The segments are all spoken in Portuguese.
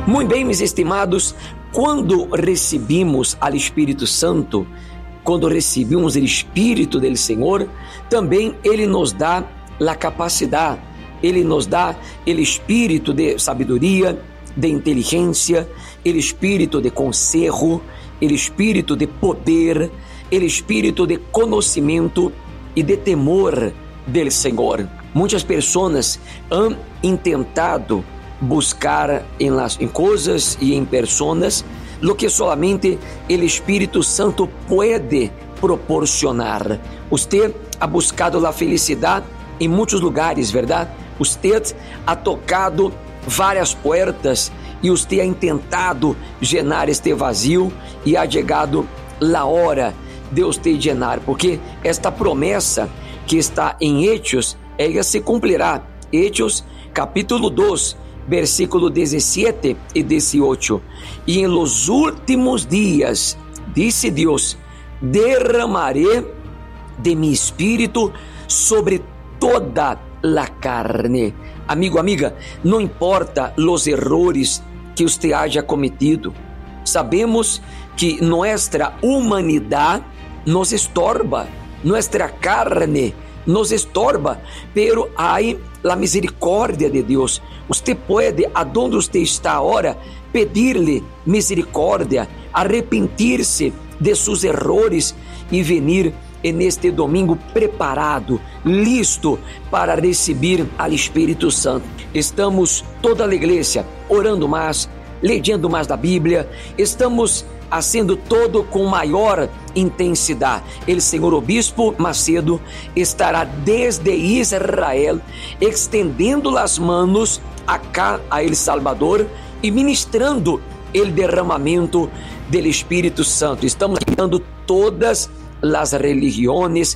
Muito bem, meus estimados, quando recebemos ao Espírito Santo, quando recebemos o Espírito do Senhor, também Ele nos dá a capacidade, Ele nos dá o Espírito de sabedoria, de inteligência, o Espírito de conselho, o Espírito de poder, o Espírito de conhecimento e de temor do Senhor. Muitas pessoas han intentado buscar em coisas e em pessoas lo que solamente o Espírito Santo pode proporcionar. Você ha buscado a felicidade em muitos lugares, verdade? Você ha tocado várias portas e você ha intentado llenar este vazio e ha chegado a hora de você llenar, porque esta promessa que está em Hechos, ela se cumprirá. Hechos capítulo 2, versículo 17 e 18. E em los últimos dias, disse Deus, derramaré de mi espírito sobre toda a carne. Amigo, amiga, não importa os errores que você haya cometido, sabemos que nossa humanidade nos estorba, nossa carne nos estorba, pero hay la misericórdia de Deus. Você pode, aonde você está agora, pedir-lhe misericórdia, arrepentir-se de seus errores e venir neste domingo preparado, listo para receber ao Espírito Santo. Estamos toda a igreja orando mais, lendo mais da Bíblia, estamos fazendo todo com maior intensidade. O senhor Obispo Macedo estará desde Israel estendendo as manos acá a El Salvador e ministrando o derramamento do Espírito Santo. Estamos dando todas as religiões,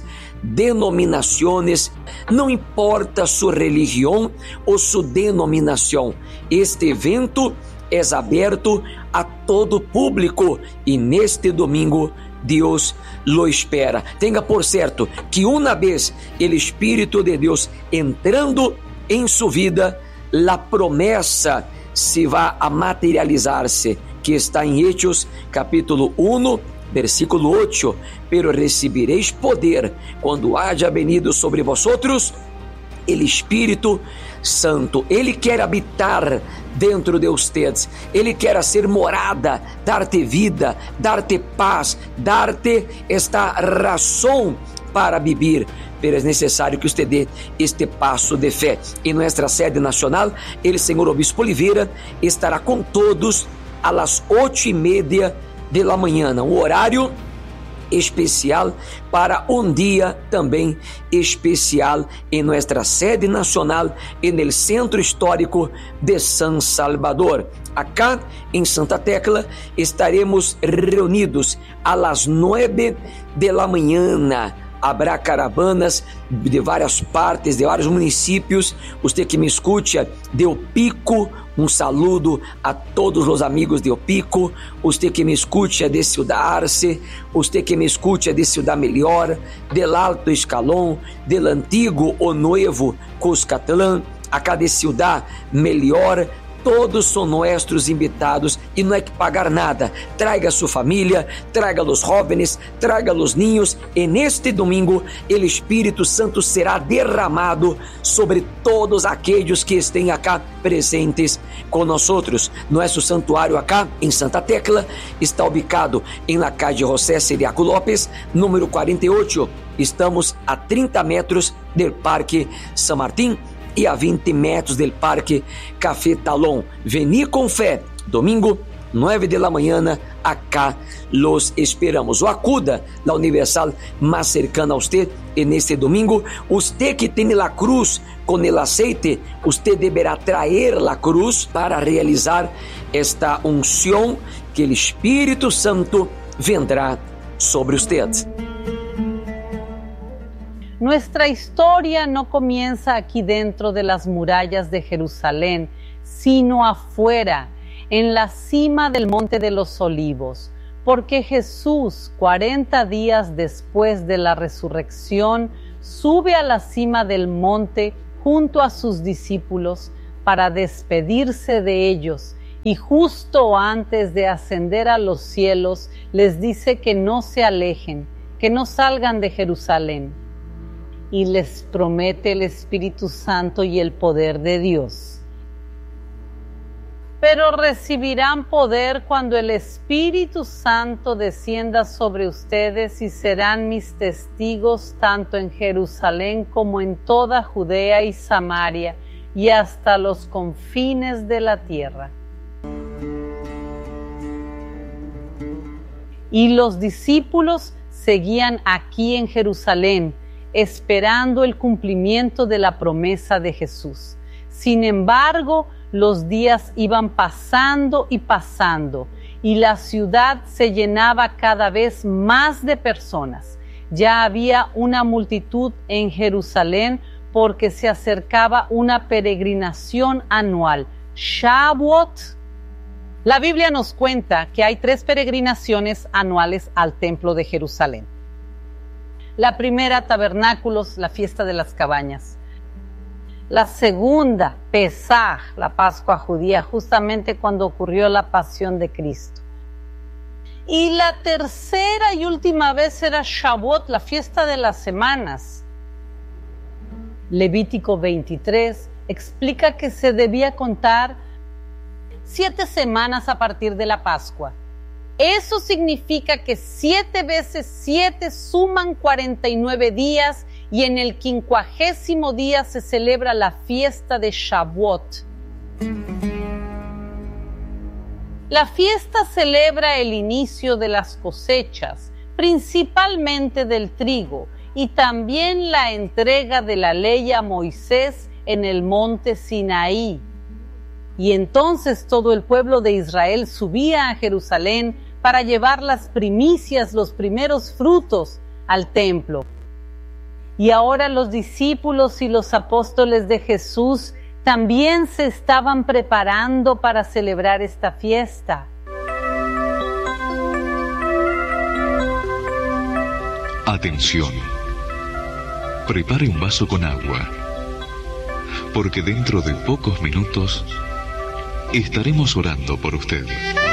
denominações, não importa sua religião ou sua denominação. Este evento é aberto a todo público e neste domingo Deus lo espera. Tenha por certo que uma vez o Espírito de Deus entrando em sua vida, a promessa se vai a materializar-se, que está em Hechos capítulo 1, versículo 8, pero recebereis poder quando haja venido sobre vosotros o Espírito Santo. Ele quer habitar dentro de vocês, Ele quer ser morada, dar-te vida, dar-te paz, dar-te esta razão para viver. Pero é necessário que você dê este passo de fé. Em nossa sede nacional, o senhor Obispo Oliveira estará com todos às 8:30 da manhã, um horário especial para um dia também especial em nossa sede nacional e no Centro Histórico de San Salvador. Acá em Santa Tecla estaremos reunidos às 9 da manhã. Habrá caravanas de várias partes, de vários municípios. Você que me escuta de Opico, um saludo a todos os amigos de Opico. Você que me escuta de Ciudad Arce, você que me escuta de Ciudad Melhor, del Alto Escalón, del Antigo o Nuevo Cuscatlán, acá de Ciudad Melhor. Todos são nossos invitados e não é que pagar nada. Traga sua família, traga os jovens, traga os ninhos. E neste domingo, o Espírito Santo será derramado sobre todos aqueles que estén acá presentes conosco. Nosso santuário acá em Santa Tecla está ubicado em la calle José Ciriaco López, número 48. Estamos a 30 metros do Parque San Martín e a 20 metros do Parque Café Talón. Veni com fé. Domingo, 9 da manhã, acá los esperamos. O acuda la Universal mais cercana a você. E neste domingo, você que tem a cruz com o aceite, você deverá trazer a cruz para realizar esta unção que o Espírito Santo vendrá sobre você. Nuestra historia no comienza aquí dentro de las murallas de Jerusalén, sino afuera, en la cima del Monte de los Olivos, porque Jesús, 40 días después de la resurrección, sube a la cima del monte junto a sus discípulos para despedirse de ellos Y justo antes de ascender a los cielos, les dice que no se alejen, que no salgan de Jerusalén. Y les promete el Espíritu Santo y el poder de Dios. Pero recibirán poder cuando el Espíritu Santo descienda sobre ustedes y serán mis testigos tanto en Jerusalén como en toda Judea y Samaria y hasta los confines de la tierra. Y los discípulos seguían aquí en Jerusalén, esperando el cumplimiento de la promesa de Jesús. Sin embargo, los días iban pasando y pasando, y la ciudad se llenaba cada vez más de personas. Ya había una multitud en Jerusalén porque se acercaba una peregrinación anual, Shavuot. La Biblia nos cuenta que hay 3 peregrinaciones anuales al Templo de Jerusalén. La primera, Tabernáculos, la fiesta de las cabañas. La segunda, Pesaj, la Pascua judía, justamente cuando ocurrió la pasión de Cristo. Y la tercera y última vez era Shavuot, la fiesta de las semanas. Levítico 23 explica que se debía contar 7 semanas a partir de la Pascua. Eso significa que 7 veces 7 suman 49 días y en el 50º día se celebra la fiesta de Shavuot. La fiesta celebra el inicio de las cosechas, principalmente del trigo, y también la entrega de la ley a Moisés en el monte Sinaí. Y entonces todo el pueblo de Israel subía a Jerusalén para llevar las primicias, los primeros frutos, al templo. Y ahora los discípulos y los apóstoles de Jesús también se estaban preparando para celebrar esta fiesta. Atención. Prepare un vaso con agua, porque dentro de pocos minutos estaremos orando por usted.